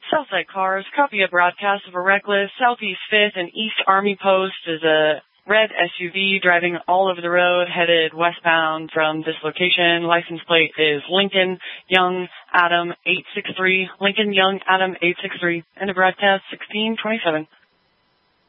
Southside Cars, copy a broadcast of a reckless Southeast 5th and East Army post is a red SUV driving all over the road headed westbound from this location. License plate is Lincoln Young Adam 863. Lincoln Young Adam 863. End of broadcast 1627.